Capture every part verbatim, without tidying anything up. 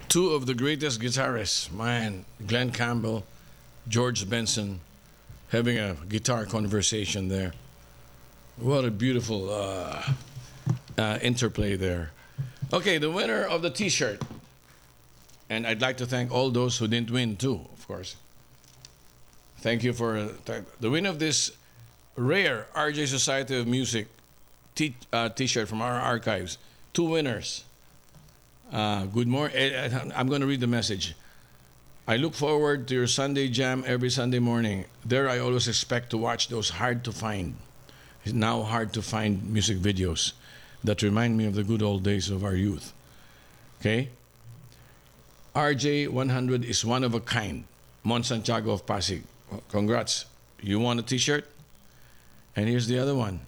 two of the greatest guitarists, man, Glenn Campbell, George Benson, having a guitar conversation there. What a beautiful uh, uh, interplay there. Okay, the winner of the T-shirt, and I'd like to thank all those who didn't win too, of course. Thank you for uh, th- the winner of this rare R J Society of Music t- uh, T-shirt from our archives. Two winners. Uh, good morning. I'm going to read the message. I look forward to your Sunday jam every Sunday morning. There, I always expect to watch those hard to find, now hard to find music videos that remind me of the good old days of our youth. Okay? R J one hundred is one of a kind. Mon Santiago of Pasig. Congrats. You won a T-shirt? And here's the other one.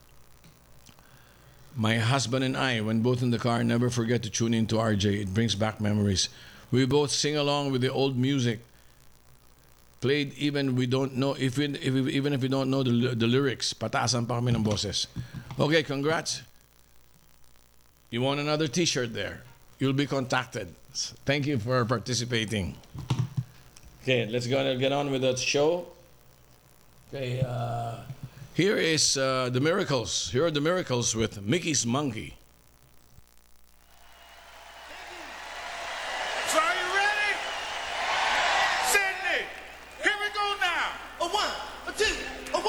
My husband and I, when both in the car, never forget to tune in to R J. It brings back memories. We both sing along with the old music. Played even we don't know if we, if we, even if we don't know the, the lyrics. Pataasan pa kami ng boses. Okay, congrats. You want another T-shirt there. You'll be contacted. Thank you for participating. Okay, let's go and get on with the show. Okay, uh, here is uh, the Miracles. Here are the Miracles with Mickey's Monkey.